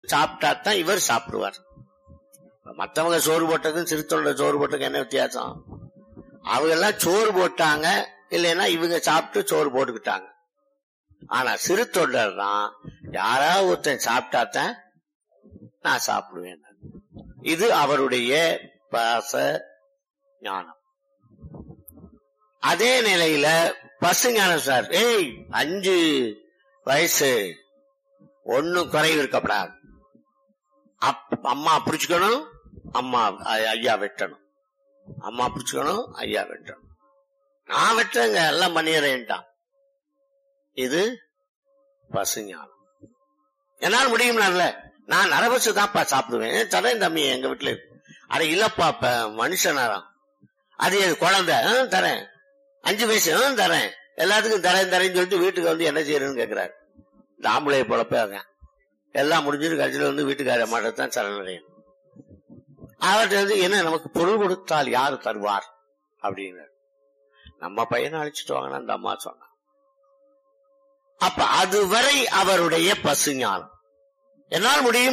சாப்பிட்டா தான் இவர் சாப்பிடுவார். மற்றவங்க சோறு போட்டதுக்கும் சிறுத்தொண்டர் சோறு போட்டதுக்கு என்ன வித்தியாசம்? அவங்க எல்லாம் சோறு போட்டாங்க, இல்லைன்னா இவங்க சாப்பிட்டு சோறு போட்டுக்கிட்டாங்க. ஆனா சிறு தொண்டர் தான் யாராவது ஒருத்தன் சாப்பிட்டாத்தான் நான் சாப்பிடுவேன். இது அவருடைய பாச ஞானம். அதே நிலையில பசுஞானம் சார், 5 வயசு ஒன்னும் குறைவு இருக்கப்படாது. அம்மா பிடிச்சுக்கணும், அம்மா ஐயா வெட்டணும், அம்மா பிடிச்சுக்கணும், ஐயா வெட்டணும், நான் வெட்டுறேங்க எல்லாம் பண்ணிடுறேன்ட்டான். இது பசுஞானம். என்னால் முடியும்ல, நான் நரபசு தான்ப்பா சாப்பிடுவேன், தரேன் தம்பி எங்க வீட்டுல இருக்கு. அட இல்லப்பா மனுஷனாராம், அது குழந்தை தரேன், 5 வயசு தரேன், எல்லாத்துக்கும் தரேன்னு சொல்லிட்டு வீட்டுக்கு வந்து என்ன செய்யறேன்னு கேட்கிறாரு. இந்த ஆம்பளை பொழப்ப எல்லாம் முடிஞ்சிட்டு கடைசியில வந்து வீட்டுக்கார மாட்டத்தான் சரணடையணும். அவர்கிட்ட வந்து என்ன நமக்கு பொருள் கொடுத்தால் யாரு தருவார் அப்படின்னு நம்ம பையனை அழைச்சிட்டு வாங்கன்னா அந்த அம்மா சொன்னாங்க. அப்ப அதுவரை அவருடைய பசுஞானம் என்னால் முடியும்.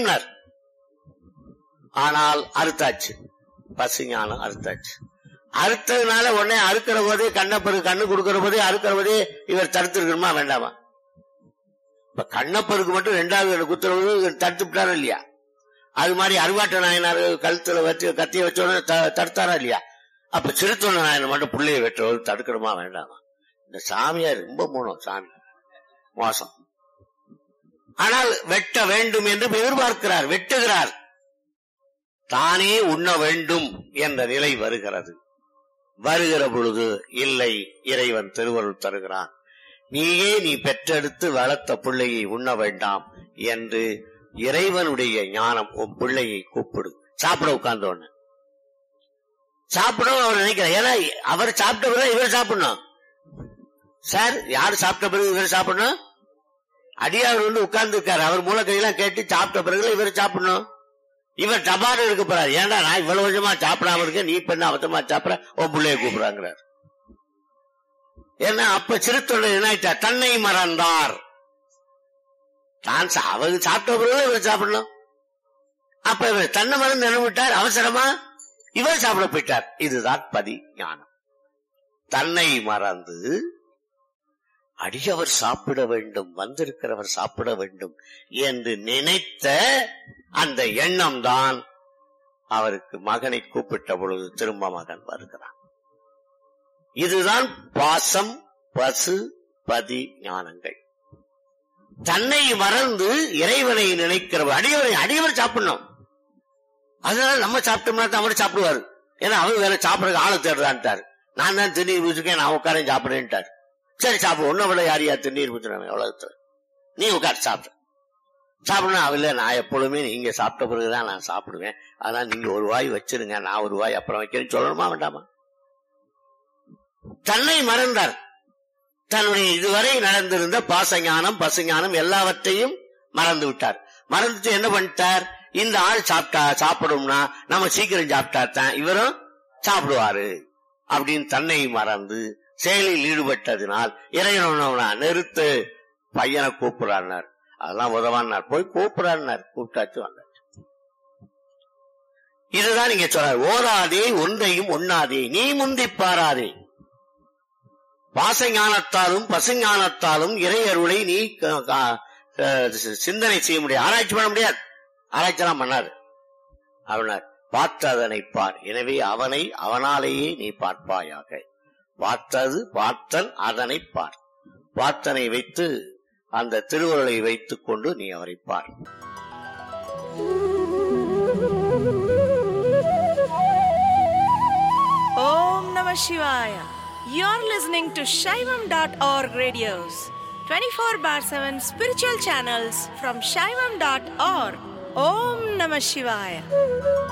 ஆனால் அறுத்தாச்சு, பசுஞானம் அறுத்தாச்சு. அறுத்ததுனால உடனே அறுக்கிற போதே கண்ணு கொடுக்கிற போதே அறுக்கிற போதே இவர் தடுத்திருக்கணுமா வேண்டாமா? இப்ப கண்ணப்பருக்கு மட்டும் 2வது குத்துறது தடுத்து விட்டாரா இல்லையா? அது மாதிரி அருவாட்ட நாயனார் கழுத்துல வச்சு கத்திய வச்சோட தடுத்தாரா இல்லையா? அப்ப சிறுத்தொண்ட நாயனை மட்டும் பிள்ளைய வெட்டுறது தடுக்கணுமா வேண்டாமா? இந்த சாமியார் ரொம்ப மூணம், சாமி மோசம். ஆனால் வெட்ட வேண்டும் என்று எதிர்பார்க்கிறார், வெட்டுகிறார். தானே உண்ண வேண்டும் என்ற நிலை வருகிறது. வருகிற பொழுது இல்லை, இறைவன் திருவருள் தருகிறான். நீ பெற்றெடுத்து வளர்த்த பிள்ளையை உண்ண வேண்டாம் என்று இறைவனுடைய ஞானம் உன் பிள்ளையை கூப்பிடு. சாப்பிட உட்கார்ந்தோன்னு சாப்பிடும் அவர் நினைக்கிறார். ஏன்னா அவர் சாப்பிட்ட பிறகு இவர் சாப்பிடணும். சார் யாரு சாப்பிட்ட பிறகு இவர் சாப்பிடணும்? அடியார் வந்து உட்கார்ந்து இருக்காரு, அவர் மூலக்கையெல்லாம் கேட்டு சாப்பிட்ட பிறகு இவர் சாப்பிடணும். இவர் டபாடு இருக்க போறாரு. ஏன்டா நான் இவ்வளவு வருஷமா சாப்பிடாம இருக்கேன், நீ பெண்ணா அவசரமா சாப்பிட உன் பிள்ளைய கூப்பிடுறாங்கிறார். ஏன்னா அப்ப சிறுத்தொண்டர் என்ன ஆயிட்டா, தன்னை மறந்தார். தான் அவர் சாப்பிட்ட பிறகு இவர் சாப்பிடணும். அப்ப இவர் தன்னை மறந்து என்ன விட்டார், அவசரமா இவர் சாப்பிட போயிட்டார். இதுதான் பதி ஞானம். தன்னை மறந்து அடியவர் சாப்பிட வேண்டும், வந்திருக்கிறவர் சாப்பிட வேண்டும் என்று நினைத்த அந்த எண்ணம் தான் அவருக்கு மகனை கூப்பிட்ட பொழுது திரும்ப மகன் வருகிறான். இதுதான் பாசம், பசு, பதி ஞானங்கள். தன்னை மறந்து இறைவனை நினைக்கிறவர் அடியவர் சாப்பிடணும். அதனால நம்ம சாப்பிட்டோம்னா தான் அவர் சாப்பிடுவாரு. ஏன்னா அவர் வேற சாப்பிடறதுக்கு ஆளை தேடுறான்ட்டாரு. நான் தான் திருநீர் பூச்சிருக்கேன், நான் உட்காரேன் சாப்பிடுறேன்ட்டாரு. சரி சாப்பிடு, ஒன்னும் விட யார் திருநீர் பூச்சிருக்காங்க எவ்வளவு, நீ உட்காரு சாப்பிட சாப்பிடணும். அவஇல்ல நான் எப்பொழுதுமே நீங்க சாப்பிட்ட பிறகுதான் நான் சாப்பிடுவேன், அதனால நீங்க ஒரு வாய் வச்சிருங்க, நான் ஒரு வாய் அப்புறம் வைக்கிறேன்னு சொல்லணுமா வேண்டாமா? தன்னை மறந்தார். தன்னுடைய இதுவரை நடந்திருந்த பாசஞானம், பசுஞானம் எல்லாவற்றையும் மறந்து விட்டார். மறந்துட்டு என்ன பண்ணிட்டார், இந்த ஆள் சாப்பிடும்னா நம்ம சீக்கிரம் சாப்பிட்டாத்தான் இவரும் சாப்பிடுவாரு அப்படின்னு தன்னை மறந்து செயலில் ஈடுபட்டதினால் இறைவனா நிறுத்து, பையனை கூப்பிடுறார். அதெல்லாம் உதவானார், போய் கூப்பிடுறார். கூப்பிட்டாச்சு வந்தாச்சு. இதுதான் நீங்க சொல்ற, ஓராதே ஒன்றையும் ஒண்ணாதே நீ முந்தி பாராதே. பாசஞானத்தாலும் பசுஞானத்தாலும் இறை அருளை நீ சிந்தனை செய்ய முடியாது, ஆராய்ச்சி பண்ண முடியாது. ஆராய்ச்சிலாம் பண்ணாரு. அவனார் பார்த்து அதனை பார், எனவே அவனை அவனாலேயே நீ பார்ப்பாயாக. பார்த்தது பார்த்தல், அதனை பார். பார்த்தனை வைத்து அந்த திருவுருளை வைத்துக் கொண்டு நீ அவரை பார். Om Namah Shivaya. You're listening to Shaivam.org radios, 24/7 spiritual channels from Shaivam.org. Om Namah Shivaya.